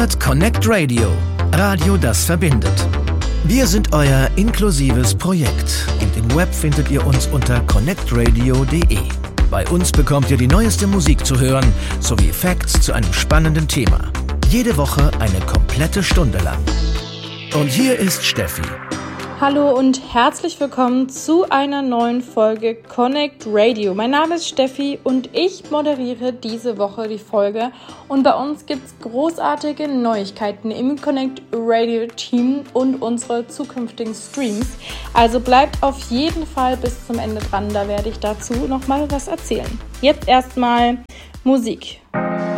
hört Connect Radio, Radio, das verbindet. Wir sind euer inklusives Projekt und im Web findet ihr uns unter connectradio.de. Bei uns bekommt ihr die neueste Musik zu hören, sowie Facts zu einem spannenden Thema. Jede Woche eine komplette Stunde lang. Und hier ist Steffi. Hallo und herzlich willkommen zu einer neuen Folge Connect Radio. Mein Name ist Steffi und ich moderiere diese Woche die Folge. Und bei uns gibt es großartige Neuigkeiten im Connect Radio Team und unsere zukünftigen Streams. Also bleibt auf jeden Fall bis zum Ende dran, da werde ich dazu nochmal was erzählen. Jetzt erstmal Musik.